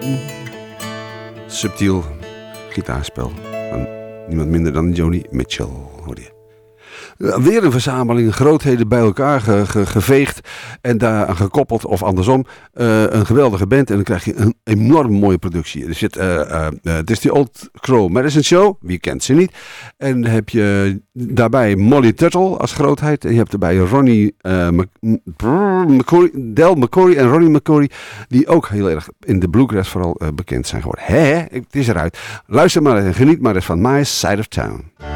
subtiel gitaarspel van niemand minder dan Joni Mitchell, hoor je. Weer een verzameling grootheden bij elkaar geveegd en daar gekoppeld of andersom. Een geweldige band en dan krijg je een enorm mooie productie. Er zit, het is die Old Crow Medicine Show, wie kent ze niet. En dan heb je daarbij Molly Tuttle als grootheid. En je hebt erbij Ronnie Del McCoury en Ronnie McCoury, die ook heel erg in de bluegrass vooral bekend zijn geworden. Het is eruit. Luister maar en geniet maar eens van My Side of Town.